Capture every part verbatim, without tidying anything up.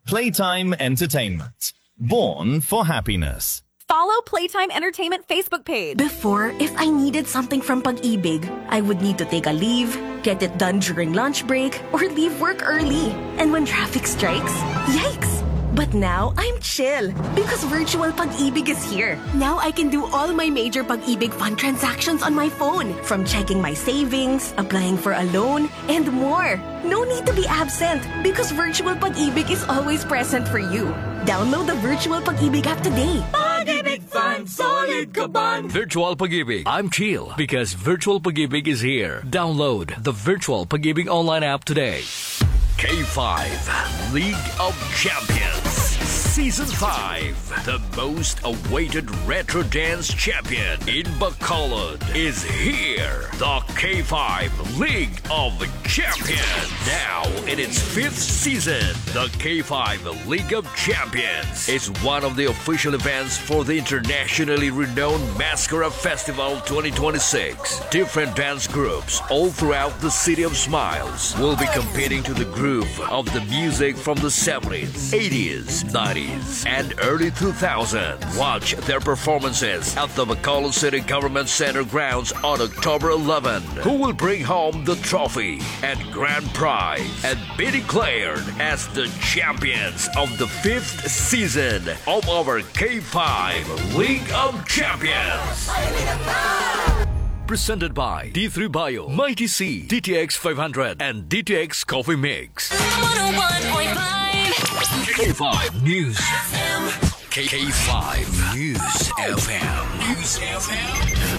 Playtime Entertainment. Born for happiness. Follow Playtime Entertainment Facebook page. Before, if I needed something from Pag-ibig, I would need to take a leave, get it done during lunch break, or leave work early. And when traffic strikes, yikes! But now, I'm chill because virtual Pag-ibig is here. Now I can do all my major Pag-ibig fund transactions on my phone. From checking my savings, applying for a loan, and more. No need to be absent because virtual Pag-ibig is always present for you. Download the virtual Pag-ibig app today. Pag-ibig Fund, solid ka ban! Virtual Pag-ibig. I'm chill because Virtual Pag-ibig is here. Download the Virtual Pag-ibig online app today. K five League of Champions Season five. The most awaited retro dance champion in Bacolod is here. The K five League of Champions. Now in its fifth season, the K five League of Champions is one of the official events for the internationally renowned Mascara Festival twenty twenty-six. Different dance groups all throughout the City of Smiles will be competing to the groove of the music from the seventies, eighties, nineties, and early two thousands. Watch their performances at the Bacolod City Government Center grounds on October eleventh. Who will bring home the trophy and grand prize and be declared as the champions of the fifth season of our K five League of Champions. Presented by D three Bio, Mighty C, D T X five hundred, and D T X Coffee Mix. one oh one point five K five News F M. K five News F M. News F M.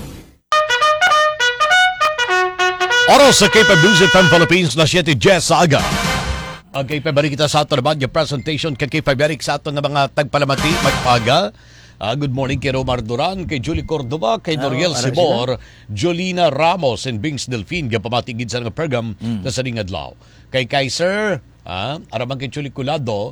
Oras sa K five News F M Philippines na siyete Jess sa aga. Ang K five balik kita sa ato naman yung presentation kay K five Eric sa ato nga mga tagpalamati magpaga. Uh, good morning kay Romar Duran, kay Julie Cordova, kay Noriel oh, Sibor, Jolina Ramos, and Bings Delfin, kapamatigid sa nga program mm. na sa Ningadlaw. Kay Kaiser, uh, araman kay Julie Culado,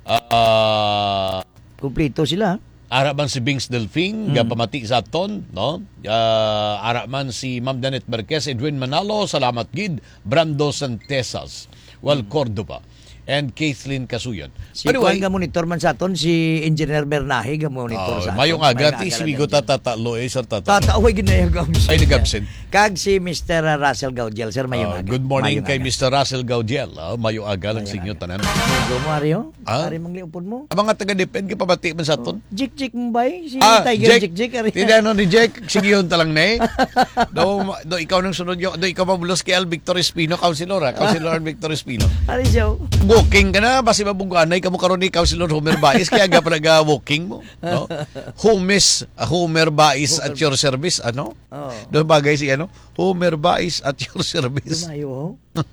uh, kumplito sila. Araman si Bings Delfin, mm. kapamati sa aton, no? Uh, araman si Ma'am Danet Marquez, Edwin Manalo, Salamat Gid, Brando Santesas, Wal mm. Cordova, and Kathleen Casuyan. Si Kuan ga monitor man sa aton, si Engineer Bernahe ga monitor uh, sa aton. Mayong aga, ti si Migo tatatalo eh, sir tatalo. Tataway ginayag ang ay nag-absent. Kag si Mister Russell Gaudiel, sir, mayong uh, aga. Good morning mayong kay aga. Mister Russell Gaudiel. Uh, mayong aga lang sinyo tanan. Migo mo, Ario? Ah? Ari mang liupod mo? Ang mga taga-depend ka pabati man sa aton. Oh. Jik-jik mo ba eh? Si ah, Tiger Jik, Jik-Jik. Hindi ano ni Jik, sige yun talang na eh. do, do, ikaw nang sunod yun. Do, ikaw mabulos kay Al Victor Espino, Councilor ha? Councilor Victor Espino. Ari siya? Walking ka na, basi mabungganay ka mo karon ni Councilor Homer Baez, kaya aga pa nag-walking mo. No? Homes, uh, Homer Baez at your service, ano? Oh. Doon bagay si ano? Homer Baez at your service. Dumayo ho?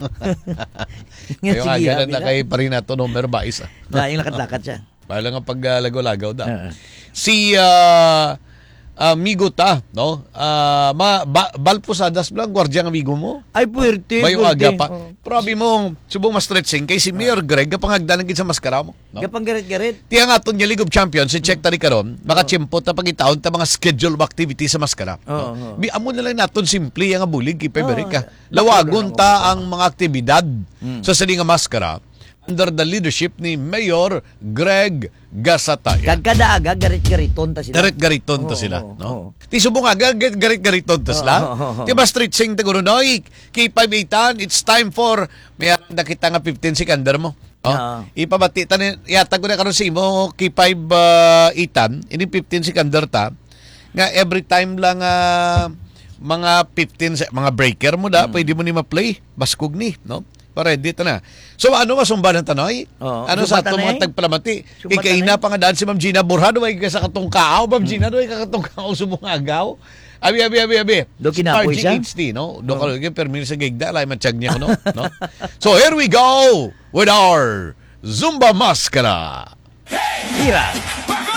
Ngayon aga na kay pa rin nato Homer Baez. Ah. Na, yung lakad-lakad siya. Para lang ang paglagaw-lagaw da. Uh-huh. Si uh, amigo ta, no? Uh, ma, ba, balpusadas blang gwardiya ng amigo mo. Ay, puwerte. Bayo aga pa. Oh. Probi mo, subong ma-stretching kay si Mayor Greg, kapangagdanan gid sa maskara mo. No? Kapang garit-garit. Tiya nga aton League of Champions, si check tani karon, makachimpot na pagitaon ta mga schedule of activity sa maskara. Oh, no? oh. Bi amo na lang naton simple nga bulig kay Amerika. Oh, lawagon ta ang mga aktibidad hmm. sa sali nga maskara under the leadership ni Mayor Greg Gasatay. Kagkada aga, garit-gariton ta sila. Garit-gariton ta oh, sila. Oh, no? oh. Ti subong aga, garit-gariton ta sila. Oh, oh, oh. Ti ba street sing ta guno, noy? K five eightan, it's time for, may nakita nga fifteen sekander mo. Oh, uh, ipabati ta ni, yata ko na karon si mo, K five eightan, ini fifteen sekander ta, nga every time lang, uh, mga fifteen, mga breaker mo da, hmm. pwede mo ni ma-play, baskog ni, no? Ready ta na. So ano masumba ng tanoy? Oh, ano sa ato mga tagpalamati? Ikaina pa nga daan si Ma'am Gina Borjado ay sa katong kaaw, Ma'am Gina doy ka katong kaaw sumong agaw. Abi abi abi abi. Do kinapoy siya. R G H D no. Do ka lagi permit sa gigda lay matiyag niya no, no. So here we go with our Zumba Maskara. Hey! Hira.